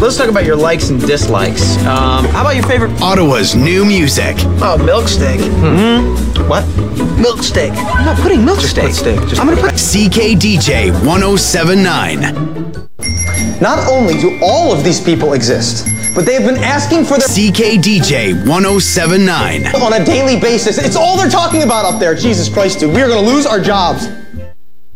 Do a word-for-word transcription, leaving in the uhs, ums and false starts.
let's talk about your likes and dislikes. Um, how about your favorite? Ottawa's new music. Oh, milk steak. Mm-hmm. What? Milk steak. I'm not putting milk steak. Just put steak. Just I'm gonna put C K D J one oh seven nine. Not only do all of these people exist, but they have been asking for their C K D J one oh seven nine. on a daily basis. It's all they're talking about up there. Jesus Christ, dude. We are going to lose our jobs.